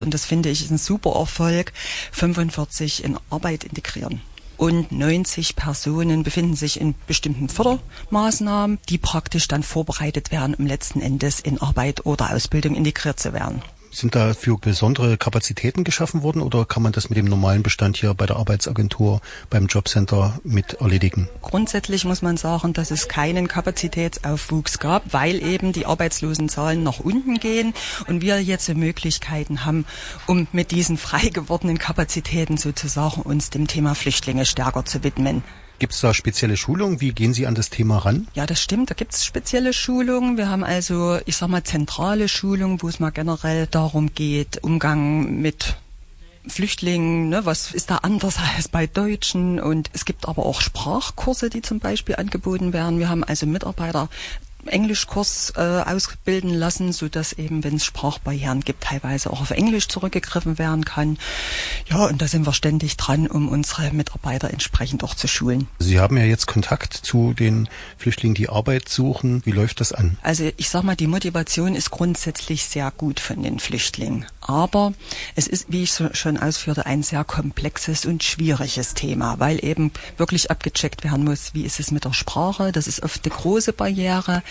Und das finde ich ist ein super Erfolg. 45 in Arbeit integrieren. Und 90 Personen befinden sich in bestimmten Fördermaßnahmen, die praktisch dann vorbereitet werden, um letzten Endes in Arbeit oder Ausbildung integriert zu werden. Sind dafür besondere Kapazitäten geschaffen worden oder kann man das mit dem normalen Bestand hier bei der Arbeitsagentur, beim Jobcenter mit erledigen? Grundsätzlich muss man sagen, dass es keinen Kapazitätsaufwuchs gab, weil eben die Arbeitslosenzahlen nach unten gehen und wir jetzt Möglichkeiten haben, um mit diesen frei gewordenen Kapazitäten sozusagen uns dem Thema Flüchtlinge stärker zu widmen. Gibt es da spezielle Schulungen? Wie gehen Sie an das Thema ran? Ja, das stimmt. Da gibt es spezielle Schulungen. Wir haben also, zentrale Schulungen, wo es mal generell darum geht, Umgang mit Flüchtlingen, ne, was ist da anders als bei Deutschen? Und es gibt aber auch Sprachkurse, die zum Beispiel angeboten werden. Wir haben also Mitarbeiter Englischkurs ausbilden lassen, so dass eben, wenn es Sprachbarrieren gibt, teilweise auch auf Englisch zurückgegriffen werden kann. Ja, und da sind wir ständig dran, um unsere Mitarbeiter entsprechend auch zu schulen. Sie haben ja jetzt Kontakt zu den Flüchtlingen, die Arbeit suchen. Wie läuft das an? Also ich sag mal, die Motivation ist grundsätzlich sehr gut von den Flüchtlingen. Aber es ist, wie ich schon ausführte, ein sehr komplexes und schwieriges Thema, weil eben wirklich abgecheckt werden muss, wie ist es mit der Sprache. Das ist oft eine große Barriere.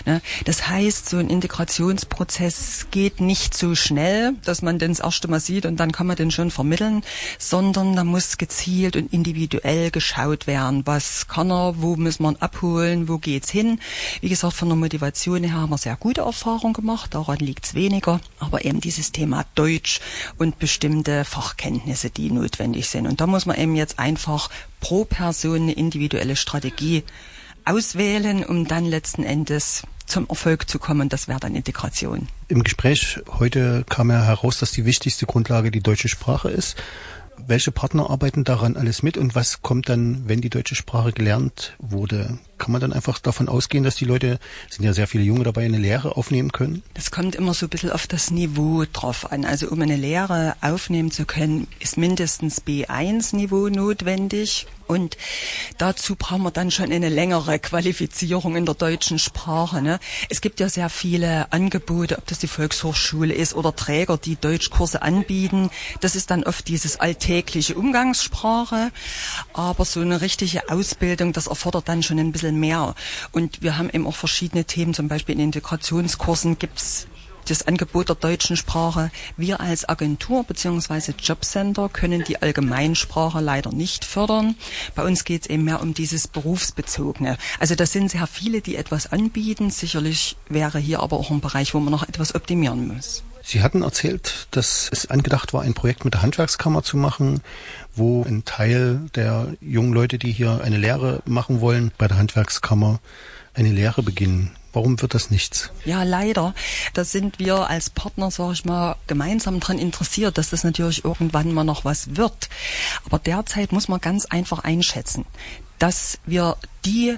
Das heißt, so ein Integrationsprozess geht nicht so schnell, dass man den das erste Mal sieht und dann kann man den schon vermitteln, sondern da muss gezielt und individuell geschaut werden. Was kann er, wo müssen wir ihn abholen, wo geht's hin? Wie gesagt, von der Motivation her haben wir sehr gute Erfahrungen gemacht, daran liegt's weniger. Aber eben dieses Thema Deutsch und bestimmte Fachkenntnisse, die notwendig sind. Und da muss man eben jetzt einfach pro Person eine individuelle Strategie auswählen, um dann letzten Endes zum Erfolg zu kommen. Das wäre dann Integration. Im Gespräch heute kam ja heraus, dass die wichtigste Grundlage die deutsche Sprache ist. Welche Partner arbeiten daran alles mit und was kommt dann, wenn die deutsche Sprache gelernt wurde? Kann man dann einfach davon ausgehen, dass die Leute, es sind ja sehr viele Junge dabei, eine Lehre aufnehmen können? Das kommt immer so ein bisschen auf das Niveau drauf an. Also um eine Lehre aufnehmen zu können, ist mindestens B1-Niveau notwendig. Und dazu brauchen wir dann schon eine längere Qualifizierung in der deutschen Sprache. Ne? Es gibt ja sehr viele Angebote, ob das die Volkshochschule ist oder Träger, die Deutschkurse anbieten. Das ist dann oft dieses alltägliche Umgangssprache. Aber so eine richtige Ausbildung, das erfordert dann schon ein bisschen mehr. Und wir haben eben auch verschiedene Themen, zum Beispiel in Integrationskursen gibt's das Angebot der deutschen Sprache. Wir als Agentur bzw. Jobcenter können die Allgemeinsprache leider nicht fördern. Bei uns geht es eben mehr um dieses Berufsbezogene. Also das sind sehr viele, die etwas anbieten. Sicherlich wäre hier aber auch ein Bereich, wo man noch etwas optimieren muss. Sie hatten erzählt, dass es angedacht war, ein Projekt mit der Handwerkskammer zu machen, wo ein Teil der jungen Leute, die hier eine Lehre machen wollen, bei der Handwerkskammer eine Lehre beginnen. Warum wird das nichts? Ja, leider. Da sind wir als Partner, sage ich mal, gemeinsam dran interessiert, dass das natürlich irgendwann mal noch was wird. Aber derzeit muss man ganz einfach einschätzen, dass wir die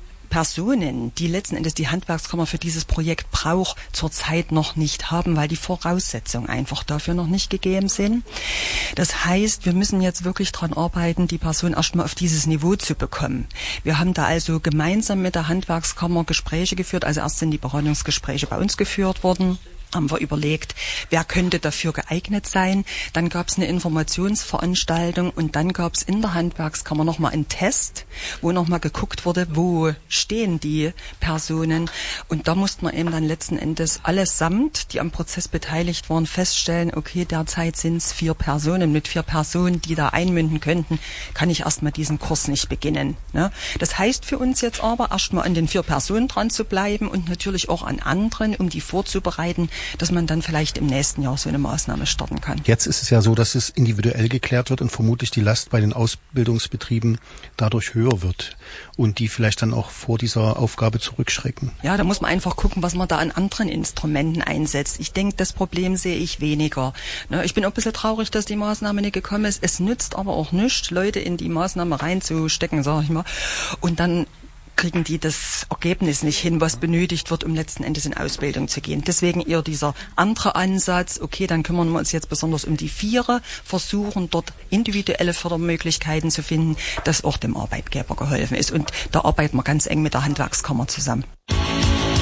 Personen, die letzten Endes die Handwerkskammer für dieses Projekt braucht, zurzeit noch nicht haben, weil die Voraussetzungen einfach dafür noch nicht gegeben sind. Das heißt, wir müssen jetzt wirklich dran arbeiten, die Person erstmal auf dieses Niveau zu bekommen. Wir haben da also gemeinsam mit der Handwerkskammer Gespräche geführt, also erst sind die Beratungsgespräche bei uns geführt worden. Haben wir überlegt, wer könnte dafür geeignet sein. Dann gab es eine Informationsveranstaltung und dann gab es in der Handwerkskammer nochmal einen Test, wo nochmal geguckt wurde, wo stehen die Personen. Und da musste man eben dann letzten Endes allesamt, die am Prozess beteiligt waren, feststellen, okay, derzeit sind es 4 Personen. Mit 4 Personen, die da einmünden könnten, kann ich erstmal diesen Kurs nicht beginnen. Ne? Das heißt für uns jetzt aber, erstmal an den 4 Personen dran zu bleiben und natürlich auch an anderen, um die vorzubereiten, dass man dann vielleicht im nächsten Jahr so eine Maßnahme starten kann. Jetzt ist es ja so, dass es individuell geklärt wird und vermutlich die Last bei den Ausbildungsbetrieben dadurch höher wird und die vielleicht dann auch vor dieser Aufgabe zurückschrecken. Ja, da muss man einfach gucken, was man da an anderen Instrumenten einsetzt. Ich denke, das Problem sehe ich weniger. Ich bin auch ein bisschen traurig, dass die Maßnahme nicht gekommen ist. Es nützt aber auch nichts, Leute in die Maßnahme reinzustecken, sage ich mal, und dann kriegen die das Ergebnis nicht hin, was benötigt wird, um letzten Endes in Ausbildung zu gehen. Deswegen eher dieser andere Ansatz, okay, dann kümmern wir uns jetzt besonders um die 4, versuchen dort individuelle Fördermöglichkeiten zu finden, dass auch dem Arbeitgeber geholfen ist. Und da arbeiten wir ganz eng mit der Handwerkskammer zusammen.